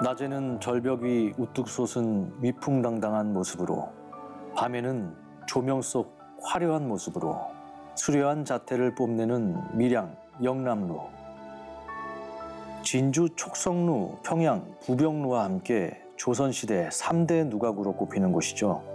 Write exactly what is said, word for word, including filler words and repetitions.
낮에는 절벽 위 우뚝 솟은 위풍당당한 모습으로, 밤에는 조명 속 화려한 모습으로 수려한 자태를 뽐내는 밀양, 영남루. 진주, 촉성루, 평양, 부병루와 함께 조선시대 삼 대 누각으로 꼽히는 곳이죠.